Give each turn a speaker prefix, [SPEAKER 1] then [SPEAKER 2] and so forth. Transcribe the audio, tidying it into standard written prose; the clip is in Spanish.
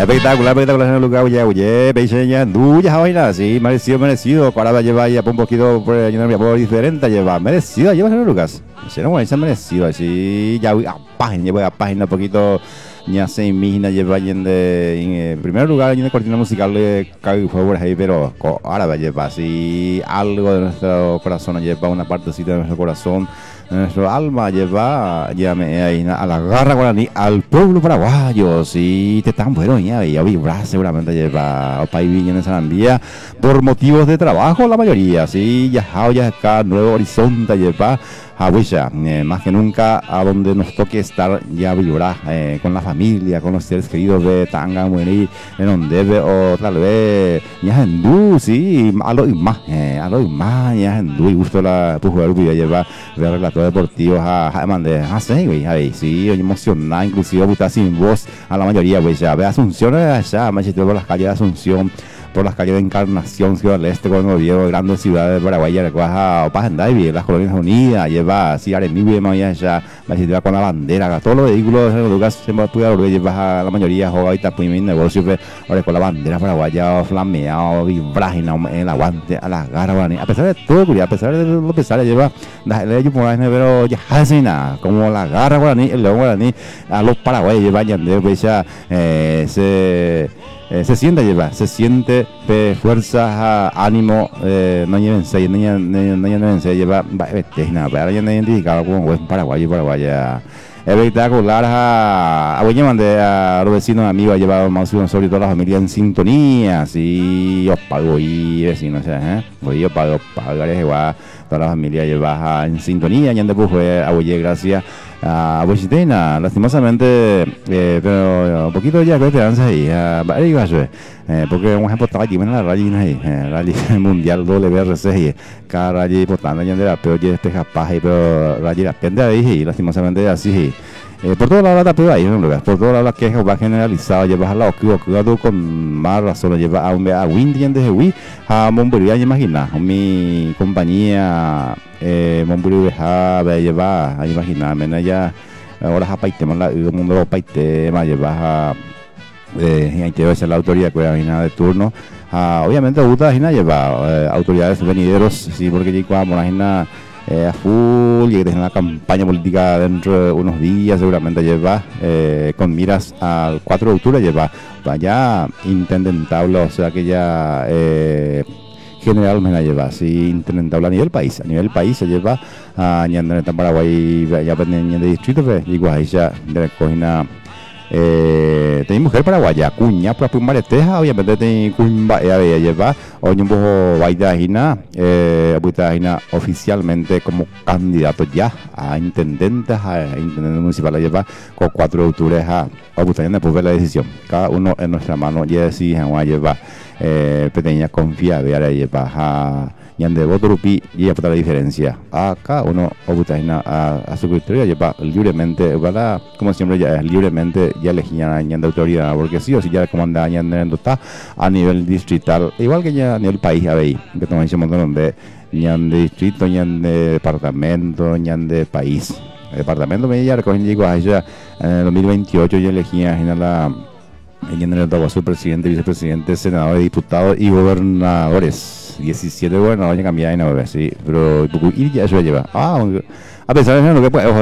[SPEAKER 1] Espectacular, espectacular, señor Lucas. Oye, pequeña, duya, vaina, sí, merecido, merecido. Ahora va a llevar ya un poquito por diferente, lleva merecido, lleva señor Lucas. Si no, bueno, merecido, así, ya voy a página un poquito. Ya se imagina lleva en primer lugar en cortina musical de Cavi Favor ahí, pero ahora va a llevar así algo de nuestro corazón, lleva una partecita de nuestro corazón, de nuestro alma, llame ahí a la garra guaraní, al pueblo paraguayo, sí, te tan bueno, ya vibrar seguramente lleva Opa y Viña en Sarandía, por motivos de trabajo la mayoría, sí, ya acá, Nuevo Horizonte lleva. Abuya, más que nunca a donde nos toque estar ya vibrar con la familia, con los seres queridos de Tanga, Muení, en donde o tal vez ya hindú, sí, a lo más, ya hindú y gusto la jugar video lleva de relator deportivos a mandé ahí sí, emocionada, inclusive está sin voz a la mayoría, güey, ya ve Asunción allá, me por las calles de Asunción, por las calles de Encarnación, Ciudad del Este, cuando vieron grandes ciudades de Paraguay, Aracuaja, Opajandai, las Colonias Unidas, lleva así Aremí, ya con la bandera, todos los vehículos de Lucas siempre lleva la mayoría, joga y tapuí mi negocio, ahora con la bandera paraguaya, flameado, vibrágina, el aguante, a la garra, a pesar de todo, a pesar de lo pesar, lleva la ley pero ya hace nada, como la garra guaraní, el león guaraní, a los paraguayos lleva ya, se siente fuerza, ánimo, no lleven se lleva nada, pero ya no identificado como buen paraguaya. Espectacular, a los vecinos amigos, ha llevado más sobre toda la familia en sintonía, sí, os pago y vecinos, yo pago, toda la familia lleva en sintonía, ya después fue a gracias a Bochitena, lastimosamente, pero un poquito ya de esperanza ahí, porque un ejemplo estaba aquí en la rally rally mundial WRC, cada rally importante ya de la peor ya despeja paja, pero rally la pende ahí y lastimosamente así. Por todos lados la pega ahí, por todos lados la queja va generalizada, llevas a la ocurrido con más razón, lleva a Windy en desde a Momburía, imagina, mi compañía Momburí lleva a imaginar, ya ahora a Paitema, el mundo de Paitema, llevas a la autoridad de turno, obviamente Uta lleva autoridades venideros, sí, porque ya imagina a full y en la campaña política dentro de unos días seguramente lleva con miras al 4 de octubre lleva vaya intendentable, o sea que ya general me la lleva así intendentable a nivel país se lleva a Ñandere Paraguay ya pendiente de distrito igual ya de cojina tenía mujer paraguaya, cuña, para Pumareteja, obviamente tenía cuña, lleva, hoy un poco vaidajina, oficialmente como candidato ya a intendente municipal, lleva con 4 de octubre a Butayana, después de la decisión. Cada uno en nuestra mano, ya decía, lleva, pequeña confiable, ahora lleva a Yande Botorupi y a la diferencia. Acá uno a su criterio lleva libremente, ¿verdad? Como siempre ya es libremente, ya elegían Yande autoridad, porque sí o sí ya comanda Yande está a nivel distrital, igual que ya a nivel país, a ver, que tomamos un montón de Yande distrito, Yande departamento, Yande país. El departamento me ya recogen llegó a ella en el 2028 ya elegía a la en el Tahuazú, presidente, vicepresidente, senador, diputados y gobernadores. 17 gobernadores ya cambiaron, sí, pero y ya eso lleva. A pesar de lo que puede,